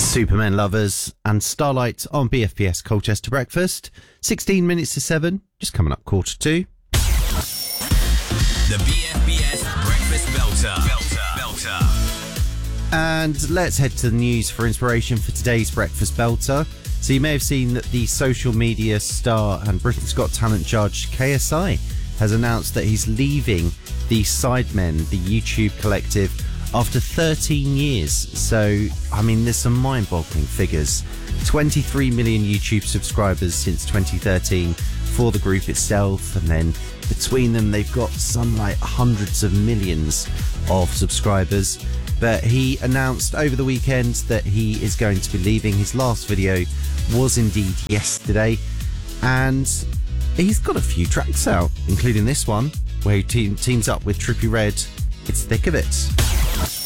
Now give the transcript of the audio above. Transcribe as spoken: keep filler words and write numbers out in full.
Superman lovers and Starlight on B F B S Colchester Breakfast. sixteen minutes to seven, just coming up quarter two. The B F B S Breakfast Belter. Belter. Belter. And let's head to the news for inspiration for today's Breakfast Belter. So you may have seen that the social media star and Britain's Got Talent judge K S I has announced that he's leaving the Sidemen, the YouTube collective, after thirteen years. So, I mean, there's some mind-boggling figures. twenty-three million YouTube subscribers since twenty thirteen for the group itself, and then between them they've got some like hundreds of millions of subscribers. But he announced over the weekend that he is going to be leaving. His last video was indeed yesterday, and he's got a few tracks out, including this one where he te- teams up with Trippie Redd. It's Thick of It.